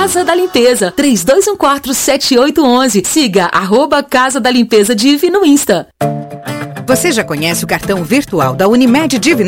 Casa da Limpeza, 32147811. Siga @Casa da Limpeza Div no Insta. Você já conhece o cartão virtual da Unimed Div